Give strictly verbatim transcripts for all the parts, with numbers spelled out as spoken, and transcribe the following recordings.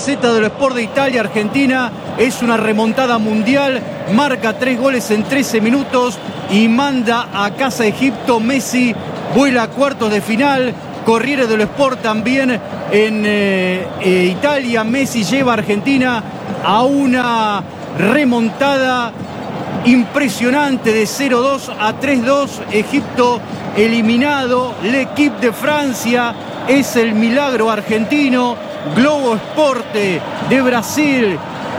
Gazzetta dello Sport de Italia. Argentina es una remontada mundial, marca tres goles en trece minutos y manda a casa a Egipto. Messi vuela a cuartos de final. Corriere dello Sport también en eh, eh, Italia. Messi lleva a Argentina a una remontada impresionante de cero dos a tres dos. Egipto eliminado. L'Équipe de Francia es el milagro argentino. Globo Esporte de Brasil,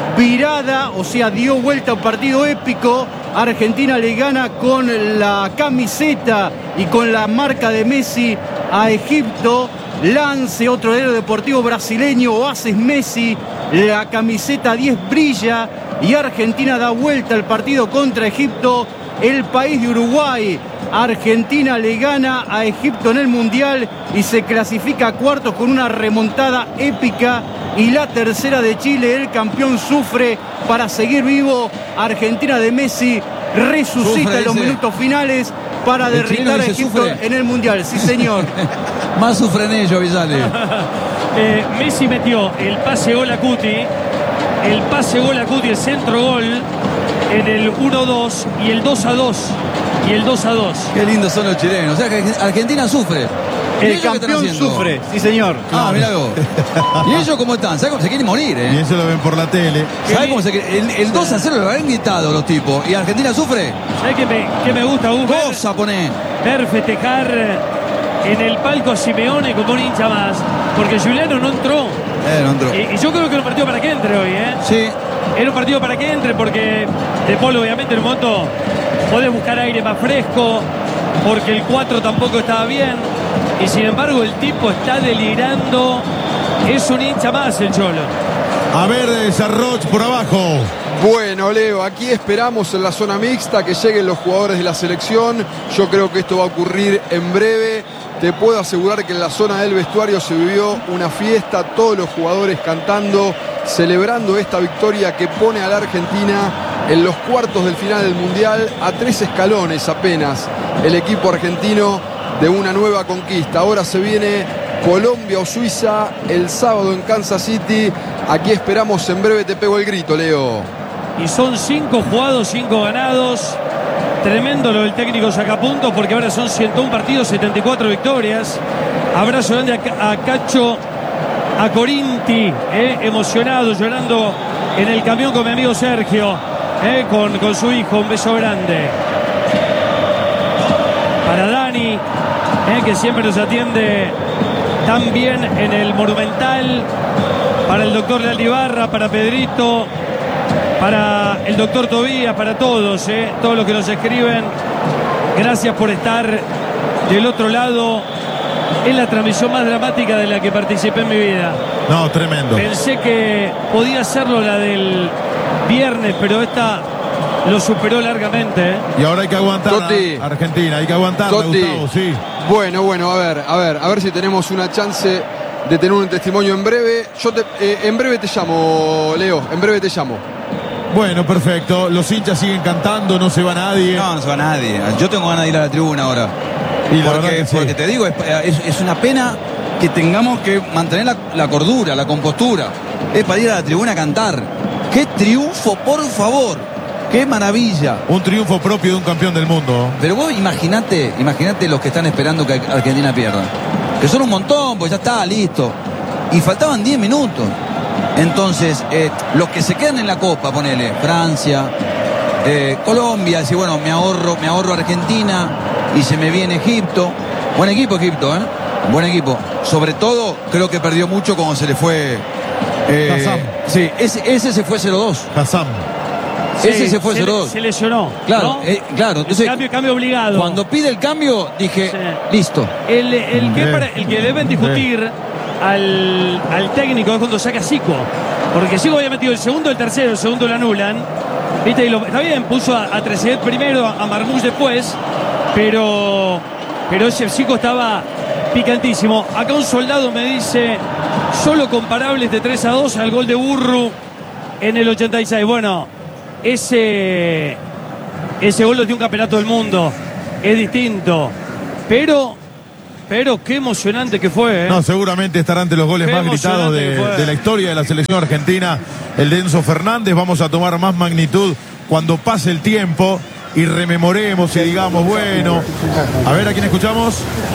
virada, o sea, dio vuelta a un partido épico. Argentina le gana con la camiseta y con la marca de Messi a Egipto. Lance, otro héroe deportivo brasileño, Oasis Messi, la camiseta diez brilla y Argentina da vuelta al partido contra Egipto. El país de Uruguay, Argentina le gana a Egipto en el Mundial y se clasifica a cuartos con una remontada épica. Y la tercera de Chile, el campeón sufre para seguir vivo. Argentina de Messi resucita sufre, en los dice. minutos finales para derritar a Egipto sufre. en el Mundial. Sí, señor. Más sufren ellos, Villale. eh, Messi metió el pase gol a Cuti, el pase gol a Cuti, el centro gol en el uno dos y el dos a dos. Y el dos a dos. Qué lindos son los chilenos. O sea que Argentina sufre. El campeón sufre, sí señor. Ah, mirá vos. ¿Y ellos cómo están? ¿Sabes cómo se quieren morir, eh? Y eso lo ven por la tele. ¿Sabes cómo se quieren? El, el dos a cero lo han gritado los tipos. ¿Y Argentina sufre? ¿Sabes qué me, qué me gusta, Hugo? Cosa poné. Ver festejar en el palco a Simeone como un hincha más. Porque Juliano no entró. Eh, no entró. Y, y yo creo que era un partido para que entre hoy, ¿eh? Sí. Era un partido para que entre porque De Paul, obviamente, en un momento podés buscar aire más fresco. Porque el cuatro tampoco estaba bien. Y sin embargo el tipo está delirando. Es un hincha más el Cholo. A ver, Sarroch por abajo. Bueno, Leo, aquí esperamos en la zona mixta que lleguen los jugadores de la selección. Yo creo que esto va a ocurrir en breve. Te puedo asegurar que en la zona del vestuario se vivió una fiesta. Todos los jugadores cantando, celebrando esta victoria que pone a la Argentina en los cuartos del final del Mundial, a tres escalones apenas el equipo argentino de una nueva conquista. Ahora se viene Colombia o Suiza el sábado en Kansas City. Aquí esperamos, en breve te pego el grito, Leo. Y son cinco jugados, cinco ganados. Tremendo lo del técnico Sacapuntos, porque ahora son ciento uno partidos, setenta y cuatro victorias. Abrazo grande a, a Cacho, a Corinti, eh, emocionado, llorando en el camión con mi amigo Sergio, eh, con, con su hijo. Un beso grande. Para Dani, eh, que siempre nos atiende tan bien en el Monumental. Para el doctor Leal Ibarra, para Pedrito, para el doctor Tobías, para todos, eh, todos los que nos escriben. Gracias por estar del otro lado. Es la transmisión más dramática de la que participé en mi vida. No, tremendo. Pensé que podía hacerlo la del viernes, pero esta lo superó largamente, ¿eh? Y ahora hay que aguantar Totti. a Argentina, hay que aguantar, Gustavo, sí. Bueno, bueno, a ver, a ver, a ver si tenemos una chance de tener un testimonio en breve. Yo te, eh, en breve te llamo, Leo, en breve te llamo. Bueno, perfecto. Los hinchas siguen cantando, no se va nadie. No, no se va nadie. Yo tengo ganas de ir a la tribuna ahora. Y la porque, verdad que sí. porque te digo, es, es, es una pena que tengamos que mantener la, la cordura, la compostura. Es para ir a la tribuna a cantar. ¡Qué triunfo, por favor! ¡Qué maravilla! Un triunfo propio de un campeón del mundo. Pero vos imaginate, imaginate los que están esperando que Argentina pierda. Que son un montón, pues ya está, listo. Y faltaban diez minutos. Entonces, eh, los que se quedan en la Copa, ponele, Francia, eh, Colombia, decir, bueno, me ahorro, me ahorro Argentina y se me viene Egipto. Buen equipo Egipto, ¿eh? Buen equipo. Sobre todo, creo que perdió mucho cuando se le fue... Eh, Hassam. Sí, ese, ese se fue cero dos. Hassam. Sí, ese se fue se, cero dos. se lesionó. Claro, ¿no? eh, claro. Entonces, el cambio, cambio obligado. Cuando pide el cambio, dije, Sí. listo. El, el, que, Sí. para, el que deben discutir al, al técnico es cuando saca a Zico. Porque Zico había metido el segundo, el tercero, el segundo lo anulan. ¿Viste? Y lo, está bien, puso a, a Trezeguet primero, a Marmoush después. Pero, pero ese Zico estaba picantísimo. Acá un soldado me dice, solo comparables de tres a dos al gol de Burru en el ochenta y seis. Bueno, ese, ese gol lo dio un campeonato del mundo. Es distinto. Pero pero qué emocionante que fue. ¿eh? No, seguramente estará entre los goles Qué más gritados de, de la historia de la selección argentina, el de Enzo Fernández. Vamos a tomar más magnitud cuando pase el tiempo y rememoremos y digamos, bueno, a ver, ¿a quién escuchamos?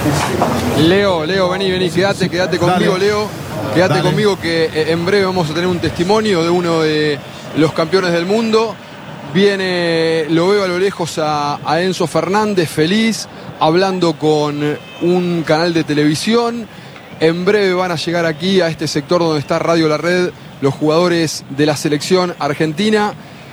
Leo, Leo, vení, vení, quédate, quédate conmigo, Dale. Leo. Quédate Dale. conmigo que eh, en breve vamos a tener un testimonio de uno de los campeones del mundo. Viene, lo veo a lo lejos a, a Enzo Fernández, feliz, hablando con un canal de televisión. En breve van a llegar aquí a este sector donde está Radio La Red los jugadores de la selección argentina.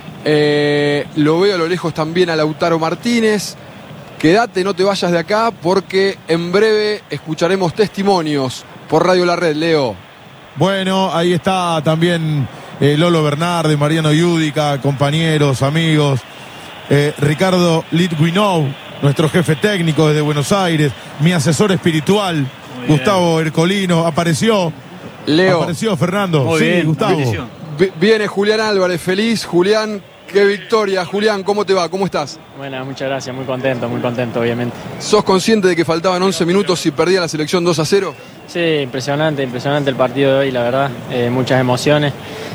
Eh, lo veo a lo lejos también a Lautaro Martínez. Quédate, no te vayas de acá porque en breve escucharemos testimonios por Radio La Red, Leo. Bueno, ahí está también eh, Lolo Bernardi, Mariano Yudica, compañeros, amigos. Eh, Ricardo Litwinov, nuestro jefe técnico desde Buenos Aires, mi asesor espiritual, Gustavo Ercolino, apareció. Leo. Apareció Fernando. Muy sí, bien, Gustavo. bendición. Vi- Viene Julián Álvarez, feliz. Julián, qué victoria. Julián, ¿cómo te va? ¿Cómo estás? Bueno, muchas gracias, muy contento, muy contento, obviamente. ¿Sos consciente de que faltaban once minutos y perdía la selección dos a cero? Sí, impresionante, impresionante el partido de hoy, la verdad, eh, muchas emociones.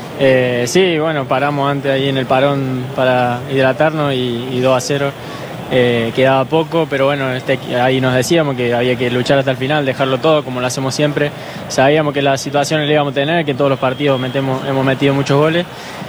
Eh, sí, bueno, paramos antes ahí en el parón para hidratarnos y, y dos a cero. Eh, quedaba poco, pero bueno, este, ahí nos decíamos que había que luchar hasta el final, dejarlo todo como lo hacemos siempre. Sabíamos que las situaciones le íbamos a tener, que en todos los partidos metemos, hemos metido muchos goles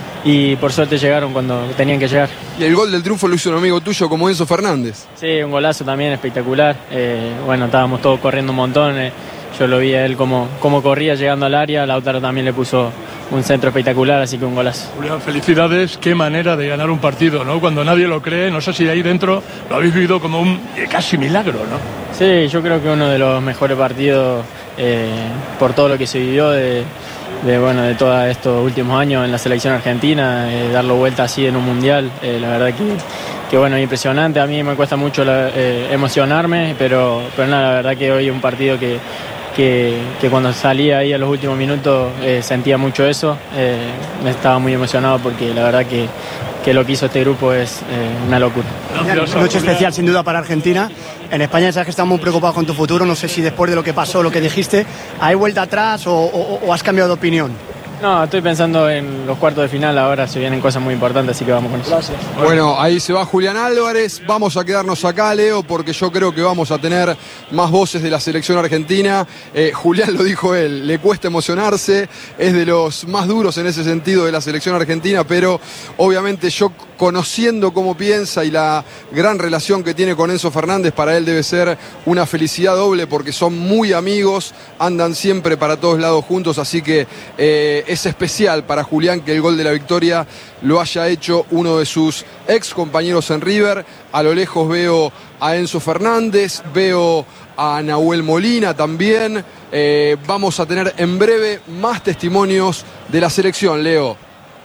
y por suerte llegaron cuando tenían que llegar. Y el gol del triunfo lo hizo un amigo tuyo como Enzo Fernández. Sí, un golazo también espectacular. Eh, bueno, estábamos todos corriendo un montón. Eh, yo lo vi a él como, como corría llegando al área. Lautaro también le puso un centro espectacular, así que un golazo. Julián, felicidades, qué manera de ganar un partido, ¿no? Cuando nadie lo cree, no sé si ahí dentro lo habéis vivido como un eh, casi milagro, ¿no? Sí, yo creo que uno de los mejores partidos eh, por todo lo que se vivió de, de, bueno, de todos estos últimos años en la selección argentina, eh, darlo vuelta así en un mundial, eh, la verdad que, que bueno, impresionante. A mí me cuesta mucho la, eh, emocionarme, pero, pero nada, la verdad que hoy es un partido que Que, que cuando salí ahí a los últimos minutos eh, sentía mucho eso, eh, me estaba muy emocionado porque la verdad que, que lo que hizo este grupo es eh, una locura. Gracias, Noche Julián. especial sin duda para Argentina. En España sabes que estamos muy preocupados con tu futuro, no sé si después de lo que pasó, lo que dijiste, ¿hay vuelta atrás o, o- o has cambiado de opinión? No, estoy pensando en los cuartos de final ahora, se vienen cosas muy importantes, así que vamos con eso. Gracias. Bueno, ahí se va Julián Álvarez. Vamos a quedarnos acá, Leo, porque yo creo que vamos a tener más voces de la selección argentina. Eh, Julián lo dijo él, le cuesta emocionarse, es de los más duros en ese sentido de la selección argentina, pero obviamente yo conociendo cómo piensa y la gran relación que tiene con Enzo Fernández, para él debe ser una felicidad doble porque son muy amigos, andan siempre para todos lados juntos, así que eh, es especial para Julián que el gol de la victoria lo haya hecho uno de sus ex compañeros en River. A lo lejos veo a Enzo Fernández, veo a Nahuel Molina también. Eh, vamos a tener en breve más testimonios de la selección, Leo.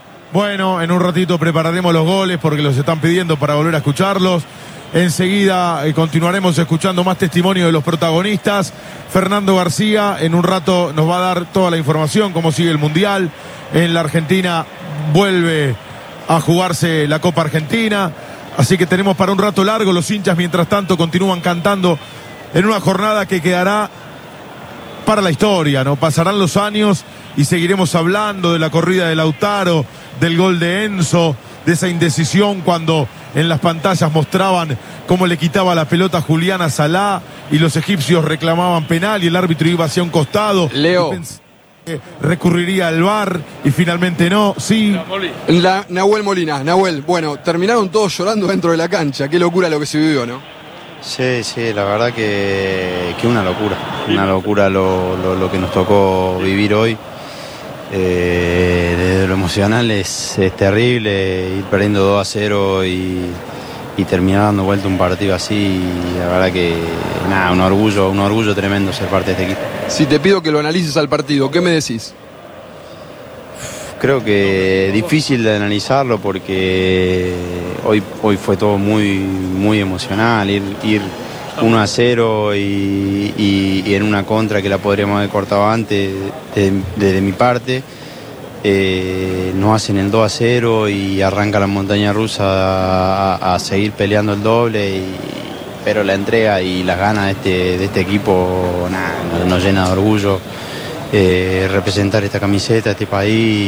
Bueno, en un ratito prepararemos los goles porque los están pidiendo para volver a escucharlos. Enseguida eh, continuaremos escuchando más testimonios de los protagonistas. Fernando García en un rato nos va a dar toda la información, cómo sigue el Mundial. En la Argentina vuelve a jugarse la Copa Argentina. Así que tenemos para un rato largo. Los hinchas mientras tanto continúan cantando en una jornada que quedará para la historia, ¿no? Pasarán los años y seguiremos hablando de la corrida de Lautaro, del gol de Enzo, de esa indecisión cuando en las pantallas mostraban cómo le quitaba la pelota a Julián a Salah y los egipcios reclamaban penal y el árbitro iba hacia un costado. Leo. Y pensé que recurriría al V A R y finalmente no, sí. La, Nahuel Molina, Nahuel, bueno, terminaron todos llorando dentro de la cancha. Qué locura lo que se vivió, ¿no? Sí, sí, la verdad que, que una locura, una locura lo, lo, lo que nos tocó vivir hoy. Eh, desde lo emocional es, es terrible ir perdiendo dos a cero y, y terminar dando vuelta un partido así. La verdad que nada, un orgullo, un orgullo tremendo ser parte de este equipo. Si te pido que lo analices al partido, ¿qué me decís? Creo que difícil de analizarlo porque hoy, hoy fue todo muy, muy emocional, ir, ir uno a cero y, y, y en una contra que la podríamos haber cortado antes desde de, de mi parte. Eh, nos hacen el dos a cero y arranca la montaña rusa a, a seguir peleando el doble y pero la entrega y las ganas de este, de este equipo nada, nos llena de orgullo. Eh, representar esta camiseta, este país